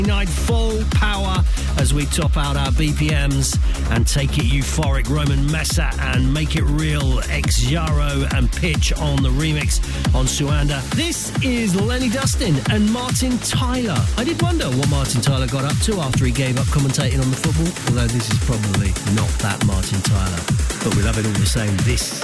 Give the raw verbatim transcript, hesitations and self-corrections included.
Night full power as we top out our B P Ms and take it euphoric. Roman Mesa and Make It Real, Ex Yaro and Pitch on the remix on Suanda. This is Lenny Dustin and Martin Tyler. I did wonder what Martin Tyler got up to after he gave up commentating on the football, although this is probably not that Martin Tyler, but we love it all the same. This